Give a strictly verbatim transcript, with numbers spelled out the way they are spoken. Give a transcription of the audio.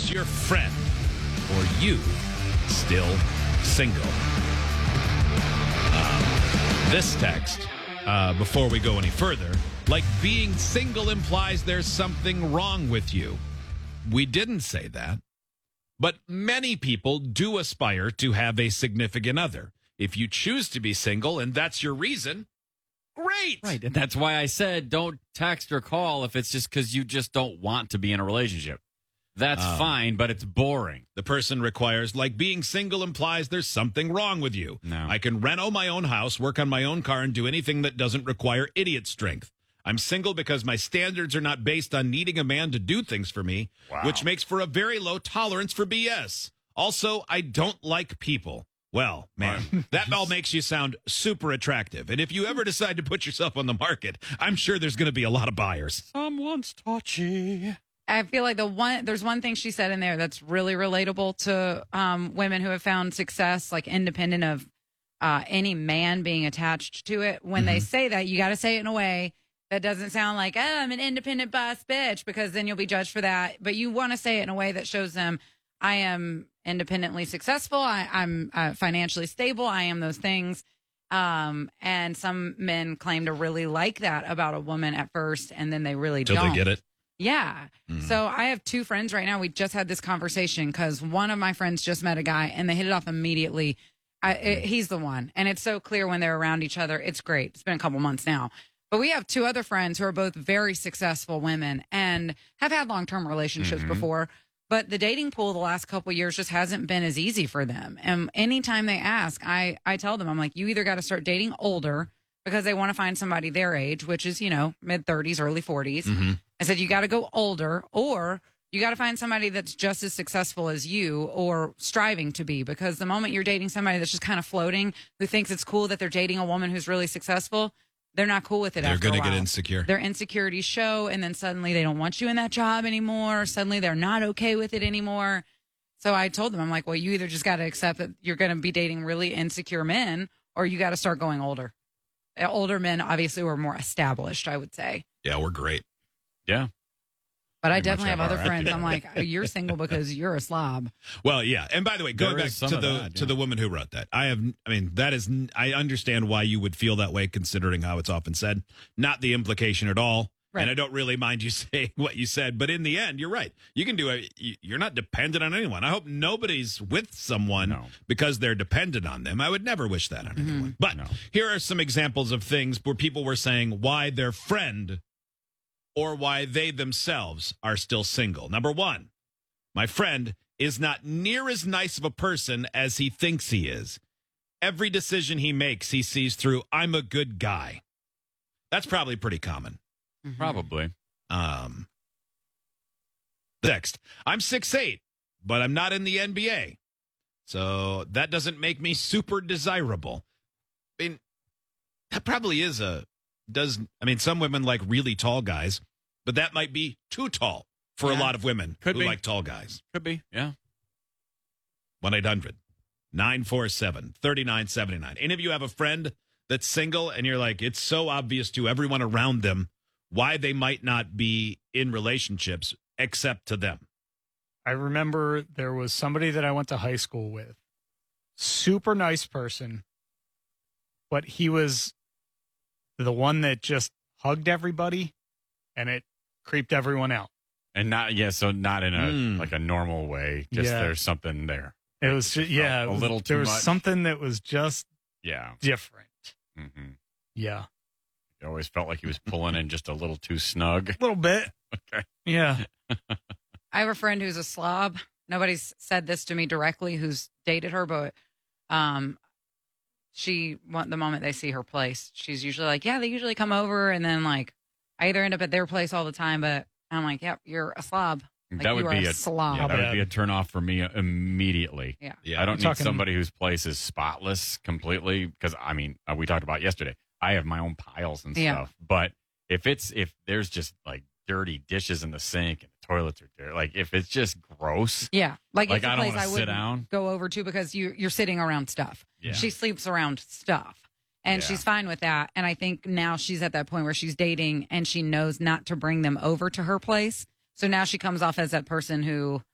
Is your friend or you still single? Um, this text, uh, before we go any further, like being single implies there's something wrong with you. We didn't say that. But many people do aspire to have a significant other. If you choose to be single and that's your reason, great. Right. And that's why I said don't text or call if it's just because you just don't want to be in a relationship. That's um, fine, but it's boring. The person requires, like being single implies there's something wrong with you. No. I can reno my own house, work on my own car, and do anything that doesn't require idiot strength. I'm single because my standards are not based on needing a man to do things for me, wow. which makes for a very low tolerance for B S. Also, I don't like people. Well, man, that all makes you sound super attractive. And if you ever decide to put yourself on the market, I'm sure there's going to be a lot of buyers. Someone's touchy. I feel like the one there's one thing she said in there that's really relatable to um, women who have found success, like independent of uh, any man being attached to it. When mm-hmm. they say that, you got to say it in a way that doesn't sound like, oh, I'm an independent boss bitch, because then you'll be judged for that. But you want to say it in a way that shows them, I am independently successful. I, I'm uh, financially stable. I am those things. Um, and some men claim to really like that about a woman at first, and then they really Till don't. they get it. Yeah. Mm. So I have two friends right now. We just had this conversation because one of my friends just met a guy and they hit it off immediately. I, it, he's the one. And it's so clear when they're around each other. It's great. It's been a couple months now. But we have two other friends who are both very successful women and have had long-term relationships mm-hmm. before. But the dating pool the last couple of years just hasn't been as easy for them. And anytime they ask, I, I tell them, I'm like, you either got to start dating older because they want to find somebody their age, which is, you know, mid-thirties, early forties. Mm-hmm. I said, you got to go older, or you got to find somebody that's just as successful as you or striving to be, because the moment you're dating somebody that's just kind of floating, who thinks it's cool that they're dating a woman who's really successful, they're not cool with it. They're going to get insecure. Their insecurities show, and then suddenly they don't want you in that job anymore. Suddenly they're not okay with it anymore. So I told them, I'm like, well, you either just got to accept that you're going to be dating really insecure men, or you got to start going older. Older men, obviously, were more established, I would say. Yeah, we're great. Yeah. But I definitely have other friends. I'm like, you're single because you're a slob. Well, yeah. And by the way, going There back is some to of the that, yeah. to the woman who wrote that, I have, I mean, that is, I understand why you would feel that way, considering how it's often said. Not the implication at all. Right. And I don't really mind you saying what you said, but in the end, you're right. You can do it. You're not dependent on anyone. I hope nobody's with someone No. because they're dependent on them. I would never wish that on Mm-hmm. anyone. But No. here are some examples of things where people were saying why their friend or why they themselves are still single. Number one, my friend is not near as nice of a person as he thinks he is. Every decision he makes, he sees through, I'm a good guy. That's probably pretty common. Mm-hmm. Probably. Um, next, I'm six eight, but I'm not in the N B A. So that doesn't make me super desirable. I mean, that probably is a, does, I mean, some women like really tall guys, but that might be too tall for Yeah. a lot of women Could who be. like tall guys. Could be. Yeah. one eight hundred nine four seven three nine seven nine. Any of you have a friend that's single and you're like, it's so obvious to everyone around them why they might not be in relationships except to them? I remember there was somebody that I went to high school with. Super nice person, but he was the one that just hugged everybody and it creeped everyone out. And not, yeah, so not in a, Mm. like a normal way. Just Yeah. there's something there. It was just, yeah, A it was- little too there was much. something that was just Yeah. different. Mm-hmm. Yeah. It always felt like he was pulling in just a little too snug. A little bit. Okay. Yeah. I have a friend who's a slob. Nobody's said this to me directly who's dated her, but um, she, the moment they see her place, she's usually like, yeah, they usually come over. And then, like, I either end up at their place all the time, but I'm like, yep, you're a slob. Like, that would you are be a a slob. Yeah, that Yeah. would be a turnoff for me immediately. Yeah. Yeah. I don't You're need talking- somebody whose place is spotless completely because I mean uh, we talked about yesterday. I have my own piles and Yeah. stuff, but if it's if there's just like dirty dishes in the sink and the toilets are dirty, like if it's just gross, Yeah. Like, Like, it's a I don't place wanna I sit wouldn't down. go over to because you, you're sitting around stuff. Yeah. She sleeps around stuff. And Yeah. she's fine with that. And I think now she's at that point where she's dating and she knows not to bring them over to her place. So now she comes off as that person who